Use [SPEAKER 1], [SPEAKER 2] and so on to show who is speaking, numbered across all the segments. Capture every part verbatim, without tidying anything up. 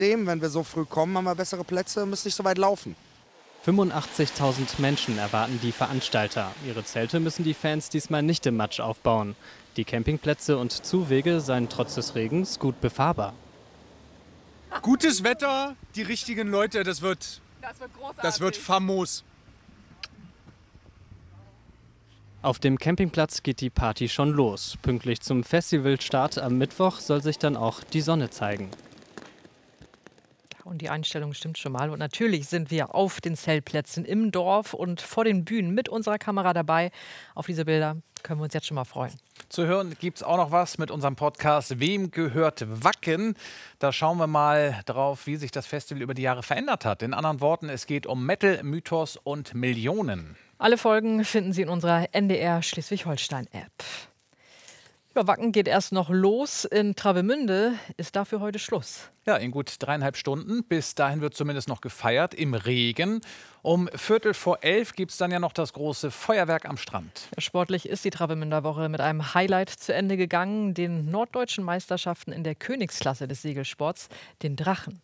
[SPEAKER 1] Wenn wir so früh kommen, haben wir bessere Plätze, müssen nicht so weit laufen.
[SPEAKER 2] fünfundachtzigtausend Menschen erwarten die Veranstalter. Ihre Zelte müssen die Fans diesmal nicht im Matsch aufbauen. Die Campingplätze und Zuwege seien trotz des Regens gut befahrbar.
[SPEAKER 3] Gutes Wetter, die richtigen Leute, das wird,
[SPEAKER 4] das wird großartig.
[SPEAKER 3] Das wird famos.
[SPEAKER 2] Auf dem Campingplatz geht die Party schon los. Pünktlich zum Festivalstart am Mittwoch soll sich dann auch die Sonne zeigen.
[SPEAKER 5] Und die Einstellung stimmt schon mal. Und natürlich sind wir auf den Zeltplätzen im Dorf und vor den Bühnen mit unserer Kamera dabei. Auf diese Bilder können wir uns jetzt schon mal freuen.
[SPEAKER 6] Zu hören gibt es auch noch was mit unserem Podcast Wem gehört Wacken? Da schauen wir mal drauf, wie sich das Festival über die Jahre verändert hat. In anderen Worten, es geht um Metal, Mythos und Millionen.
[SPEAKER 5] Alle Folgen finden Sie in unserer N D R Schleswig-Holstein-App. Ja, Wacken geht erst noch los. In Travemünde ist dafür heute Schluss.
[SPEAKER 6] Ja, in gut dreieinhalb Stunden. Bis dahin wird zumindest noch gefeiert im Regen. Um Viertel vor elf gibt es dann ja noch das große Feuerwerk am Strand.
[SPEAKER 5] Ja, sportlich ist die Travemünder Woche mit einem Highlight zu Ende gegangen. Den norddeutschen Meisterschaften in der Königsklasse des Segelsports, den Drachen.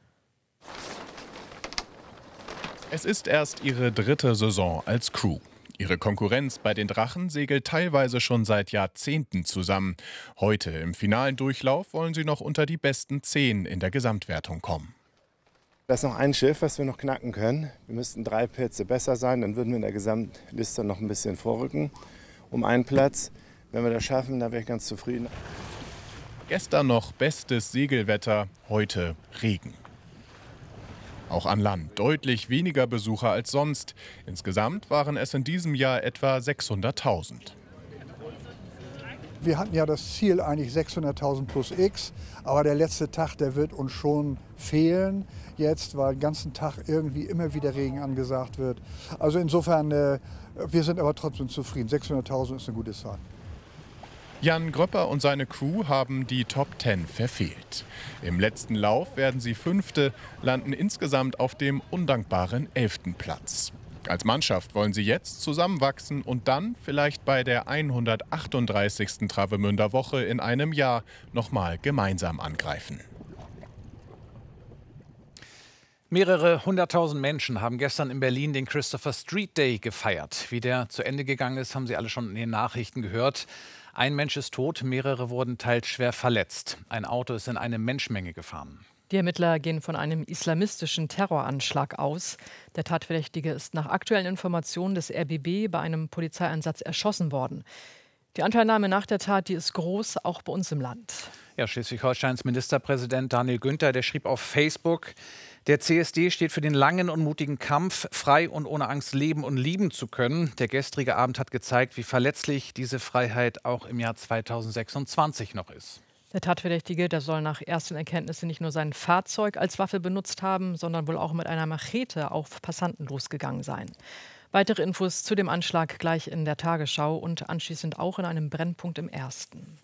[SPEAKER 7] Es ist erst ihre dritte Saison als Crew. Ihre Konkurrenz bei den Drachen segelt teilweise schon seit Jahrzehnten zusammen. Heute im finalen Durchlauf wollen sie noch unter die besten zehn in der Gesamtwertung kommen.
[SPEAKER 8] Da ist noch ein Schiff, was wir noch knacken können. Wir müssten drei Plätze besser sein, dann würden wir in der Gesamtliste noch ein bisschen vorrücken um einen Platz. Wenn wir das schaffen, dann wäre ich ganz zufrieden.
[SPEAKER 7] Gestern noch bestes Segelwetter, heute Regen. Auch an Land deutlich weniger Besucher als sonst. Insgesamt waren es in diesem Jahr etwa sechshunderttausend.
[SPEAKER 9] Wir hatten ja das Ziel eigentlich sechshunderttausend plus X, aber der letzte Tag, der wird uns schon fehlen jetzt, weil den ganzen Tag irgendwie immer wieder Regen angesagt wird. Also insofern, äh, wir sind aber trotzdem zufrieden. sechshunderttausend ist eine gute Zahl.
[SPEAKER 7] Jan Gröpper und seine Crew haben die Top zehn verfehlt. Im letzten Lauf werden sie Fünfte, landen insgesamt auf dem undankbaren elften Platz. Als Mannschaft wollen sie jetzt zusammenwachsen und dann vielleicht bei der hundertachtunddreißigsten Travemünder Woche in einem Jahr nochmal gemeinsam angreifen.
[SPEAKER 6] Mehrere hunderttausend Menschen haben gestern in Berlin den Christopher Street Day gefeiert. Wie der zu Ende gegangen ist, haben Sie alle schon in den Nachrichten gehört. Ein Mensch ist tot, mehrere wurden teils schwer verletzt. Ein Auto ist in eine Menschenmenge gefahren.
[SPEAKER 5] Die Ermittler gehen von einem islamistischen Terroranschlag aus. Der Tatverdächtige ist nach aktuellen Informationen des R B B bei einem Polizeieinsatz erschossen worden. Die Anteilnahme nach der Tat, die ist groß, auch bei uns im Land.
[SPEAKER 6] Ja, Schleswig-Holsteins Ministerpräsident Daniel Günther, der schrieb auf Facebook: Der C S D steht für den langen und mutigen Kampf, frei und ohne Angst leben und lieben zu können. Der gestrige Abend hat gezeigt, wie verletzlich diese Freiheit auch im Jahr zweitausendsechsundzwanzig noch ist.
[SPEAKER 5] Der Tatverdächtige, der soll nach ersten Erkenntnissen nicht nur sein Fahrzeug als Waffe benutzt haben, sondern wohl auch mit einer Machete auf Passanten losgegangen sein. Weitere Infos zu dem Anschlag gleich in der Tagesschau und anschließend auch in einem Brennpunkt im Ersten.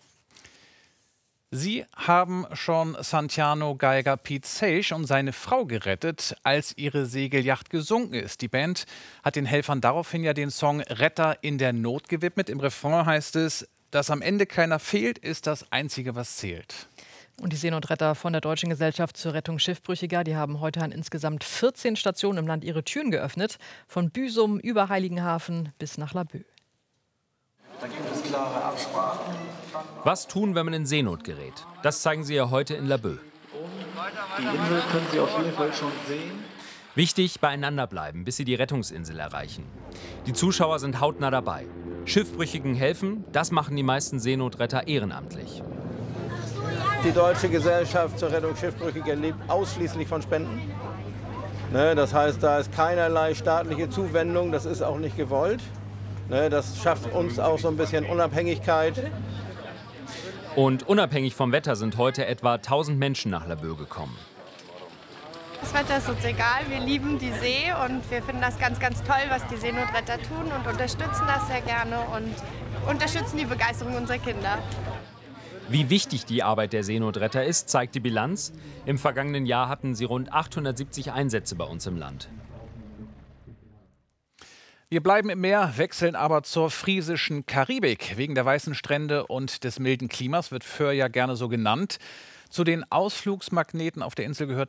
[SPEAKER 6] Sie haben schon Santiano Geiger Pete Sage und seine Frau gerettet, als ihre Segelyacht gesunken ist. Die Band hat den Helfern daraufhin ja den Song Retter in der Not gewidmet. Im Refrain heißt es: Dass am Ende keiner fehlt, ist das Einzige, was zählt.
[SPEAKER 5] Und die Seenotretter von der Deutschen Gesellschaft zur Rettung Schiffbrüchiger, die haben heute an insgesamt vierzehn Stationen im Land ihre Türen geöffnet. Von Büsum über Heiligenhafen bis nach Laboe.
[SPEAKER 10] Da gibt es klare Absprachen.
[SPEAKER 11] Was tun, wenn man in Seenot gerät? Das zeigen sie ja heute in Laboe.
[SPEAKER 10] Die Insel können Sie auf jeden Fall schon sehen.
[SPEAKER 11] Wichtig, beieinander bleiben, bis sie die Rettungsinsel erreichen. Die Zuschauer sind hautnah dabei. Schiffbrüchigen helfen, das machen die meisten Seenotretter ehrenamtlich.
[SPEAKER 12] Die Deutsche Gesellschaft zur Rettung Schiffbrüchiger lebt ausschließlich von Spenden. Ne, das heißt, da ist keinerlei staatliche Zuwendung, das ist auch nicht gewollt. Ne, das schafft uns auch so ein bisschen Unabhängigkeit.
[SPEAKER 11] Und unabhängig vom Wetter sind heute etwa tausend Menschen nach Laboe gekommen.
[SPEAKER 13] Das Wetter ist uns egal, wir lieben die See und wir finden das ganz, ganz toll, was die Seenotretter tun und unterstützen das sehr gerne und unterstützen die Begeisterung unserer Kinder.
[SPEAKER 11] Wie wichtig die Arbeit der Seenotretter ist, zeigt die Bilanz. Im vergangenen Jahr hatten sie rund achthundertsiebzig Einsätze bei uns im Land.
[SPEAKER 6] Wir bleiben im Meer, wechseln aber zur friesischen Karibik. Wegen der weißen Strände und des milden Klimas wird Föhr ja gerne so genannt. Zu den Ausflugsmagneten auf der Insel gehört